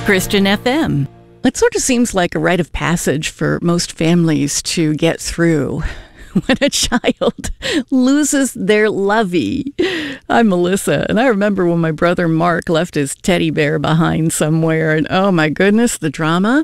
Christian FM. It sort of seems like a rite of passage for most families to get through when a child loses their lovey. I'm Melissa, and I remember when my brother Mark left his teddy bear behind somewhere, and oh my goodness, the drama.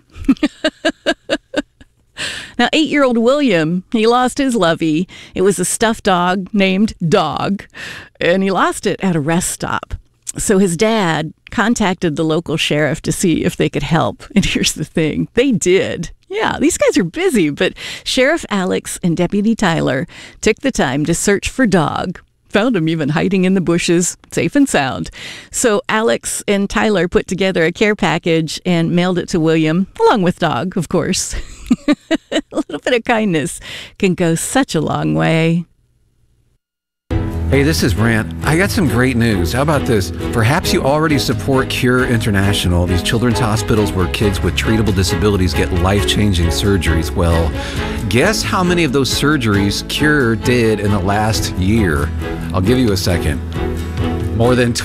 Now, 8-year-old William, he lost his lovey. It was a stuffed dog named Dog, and he lost it at a rest stop. So his dad contacted the local sheriff to see if they could help. And here's the thing. They did. Yeah, these guys are busy, but Sheriff Alex and Deputy Tyler took the time to search for Dog. Found him even hiding in the bushes, safe and sound. So Alex and Tyler put together a care package and mailed it to William, along with Dog, of course. A little bit of kindness can go such a long way. Hey, this is Brant. I got some great news. How about this? Perhaps you already support Cure International, these children's hospitals where kids with treatable disabilities get life-changing surgeries. Well, guess how many of those surgeries Cure did in the last year? I'll give you a second. More than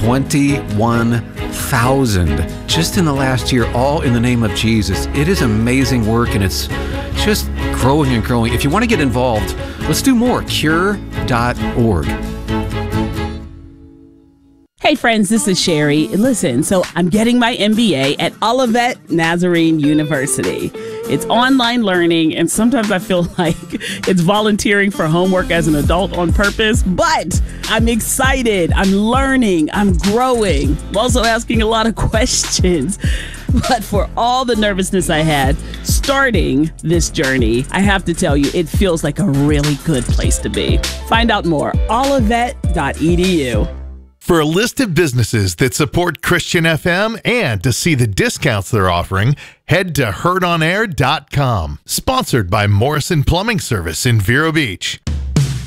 21,000 just in the last year, all in the name of Jesus. It is amazing work, and it's just growing and growing. If you want to get involved, let's do more. Cure.org. Hey friends, this is Sherry. Listen, so I'm getting my MBA at Olivet Nazarene University. It's online learning, and sometimes I feel like it's volunteering for homework as an adult on purpose, but I'm excited. I'm learning. I'm growing. I'm also asking a lot of questions. But for all the nervousness I had starting this journey, I have to tell you, it feels like a really good place to be. Find out more, olivet.edu. For a list of businesses that support Christian FM and to see the discounts they're offering, head to heardonair.com. Sponsored by Morrison Plumbing Service in Vero Beach.